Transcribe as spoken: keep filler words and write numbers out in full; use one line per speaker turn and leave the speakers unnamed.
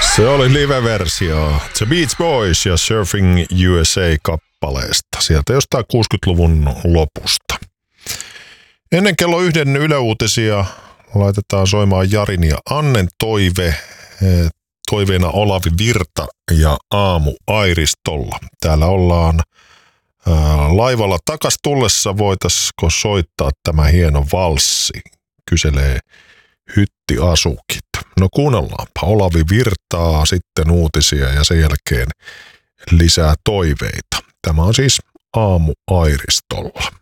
Se oli live-versio The Beach Boys ja Surfing U S A-kappaleesta. Sieltä jostain kuusikymmentäluvun lopusta. Ennen kello yhden Yle Uutisia laitetaan soimaan Jarin ja Annen toive. Toiveena Olavi Virta ja Aamu Airistolla. Täällä ollaan ää, laivalla takas tullessa. Voitaisiko soittaa tämä hieno valssi? Kyselee Hytti Asukit. No kuunnellaanpa Olavi Virtaa, sitten uutisia ja sen jälkeen lisää toiveita. Tämä on siis Aamu Airistolla.